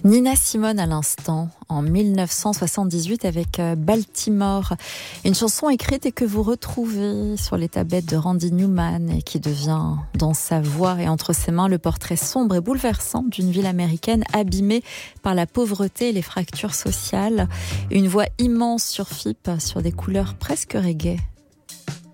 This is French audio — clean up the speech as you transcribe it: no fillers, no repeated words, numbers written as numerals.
Nina Simone à l'instant, en 1978 avec Baltimore. Une chanson écrite et que vous retrouvez sur les tablettes de Randy Newman et qui devient dans sa voix et entre ses mains le portrait sombre et bouleversant d'une ville américaine abîmée par la pauvreté et les fractures sociales. Une voix immense sur FIP, sur des couleurs presque reggae.